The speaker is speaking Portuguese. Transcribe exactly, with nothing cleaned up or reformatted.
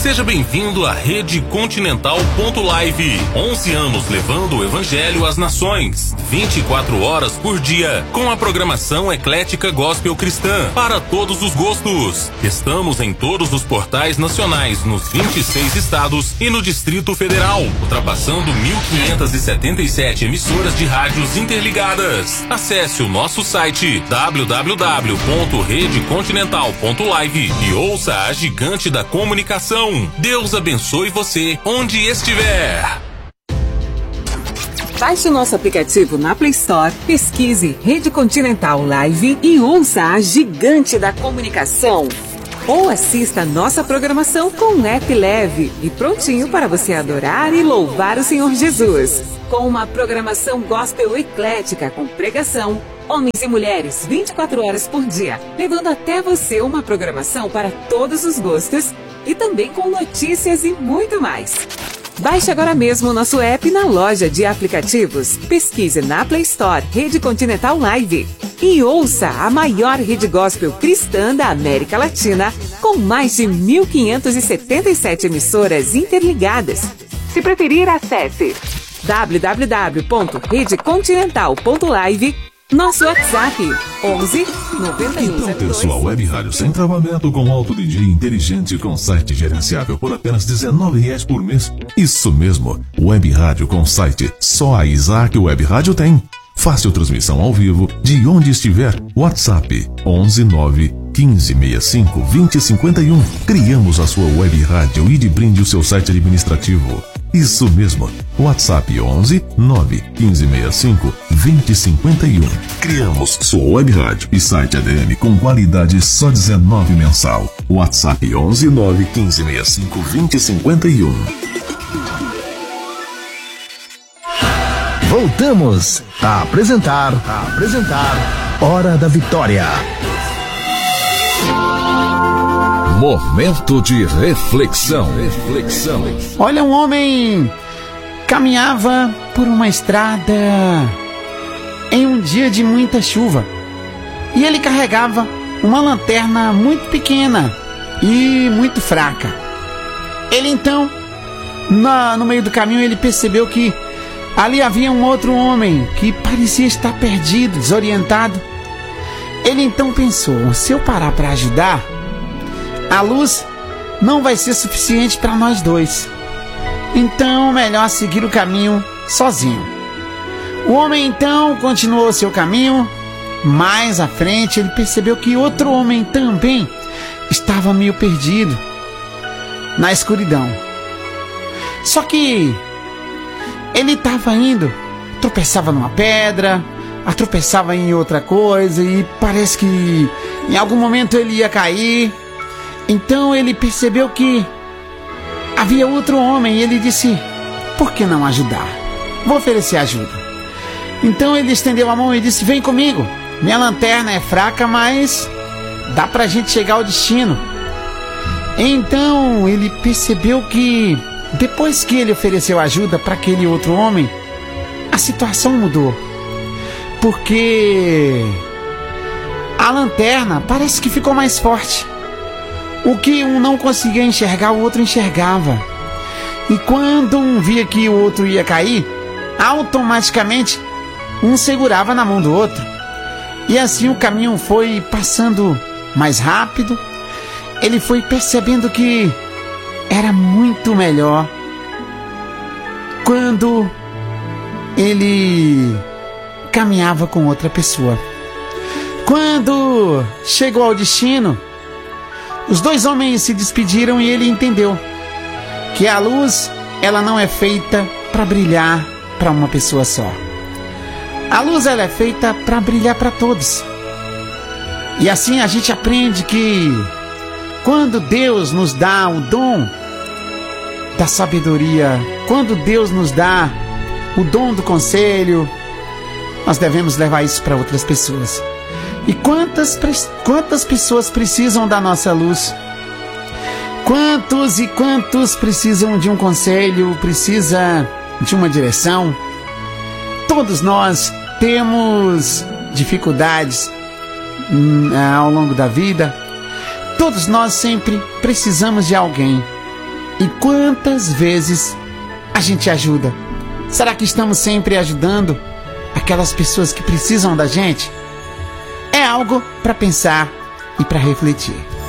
Seja bem-vindo à Rede Continental ponto live. onze anos levando o Evangelho às nações. vinte e quatro horas por dia. Com a programação eclética gospel cristã. Para todos os gostos. Estamos em todos os portais nacionais, nos vinte e seis estados e no Distrito Federal. Ultrapassando mil quinhentas e setenta e sete emissoras de rádios interligadas. Acesse o nosso site w w w ponto rede continental ponto live e ouça a gigante da comunicação. Deus abençoe você onde estiver. Baixe o nosso aplicativo na Play Store, pesquise Rede Continental Live e ouça a gigante da comunicação. Ou assista a nossa programação com um app leve e prontinho para você adorar e louvar o Senhor Jesus. Com uma programação gospel eclética com pregação, homens e mulheres vinte e quatro horas por dia, levando até você uma programação para todos os gostos e também com notícias e muito mais. Baixe agora mesmo o nosso app na loja de aplicativos. Pesquise na Play Store Rede Continental Live e ouça a maior rede gospel cristã da América Latina com mais de mil quinhentas e setenta e sete emissoras interligadas. Se preferir, acesse w w w ponto rede continental ponto live. Nosso WhatsApp onze noventa e um Então ter sua web rádio sem travamento com alto D J inteligente com site gerenciável por apenas dezenove reais por mês. Isso mesmo, web rádio com site. Só a Isaac Web Rádio tem. Fácil transmissão ao vivo de onde estiver. WhatsApp onze nove quinze sessenta e cinco vinte cinquenta e um. Criamos a sua web rádio e de brinde o seu site administrativo. Isso mesmo, WhatsApp onze nove quinze sessenta e cinco vinte cinquenta e um. Criamos sua web rádio e site A D M com qualidade só dezenove mensal. WhatsApp onze nove quinze sessenta e cinco vinte cinquenta e um. Voltamos a apresentar, a apresentar Hora da Vitória. Momento de reflexão. Reflexão. Olha, um homem caminhava por uma estrada em um dia de muita chuva e ele carregava uma lanterna muito pequena e muito fraca. Ele então, na, no meio do caminho, ele percebeu que ali havia um outro homem que parecia estar perdido, desorientado. Ele então pensou: se eu parar para ajudar, a luz não vai ser suficiente para nós dois. Então, melhor seguir o caminho sozinho. O homem então continuou seu caminho. Mais à frente, ele percebeu que outro homem também estava meio perdido na escuridão. Só que ele estava indo, tropeçava numa pedra, tropeçava em outra coisa e parece que em algum momento ele ia cair. Então ele percebeu que havia outro homem e ele disse: por que não ajudar? Vou oferecer ajuda. Então ele estendeu a mão e disse: vem comigo, minha lanterna é fraca, mas dá pra gente chegar ao destino. Então ele percebeu que depois que ele ofereceu ajuda para aquele outro homem, a situação mudou. Porque a lanterna parece que ficou mais forte. O que um não conseguia enxergar, o outro enxergava. E quando um via que o outro ia cair, automaticamente um segurava na mão do outro. E assim o caminho foi passando mais rápido. Ele foi percebendo que era muito melhor quando ele caminhava com outra pessoa. Quando chegou ao destino, os dois homens se despediram e ele entendeu que a luz, ela não é feita para brilhar para uma pessoa só. A luz, ela é feita para brilhar para todos. E assim a gente aprende que quando Deus nos dá o dom da sabedoria, quando Deus nos dá o dom do conselho, nós devemos levar isso para outras pessoas. E quantas, quantas pessoas precisam da nossa luz? Quantos e quantos precisam de um conselho, precisa de uma direção? Todos nós temos dificuldades hum, ao longo da vida. Todos nós sempre precisamos de alguém. E quantas vezes a gente ajuda? Será que estamos sempre ajudando aquelas pessoas que precisam da gente? É algo para pensar e para refletir.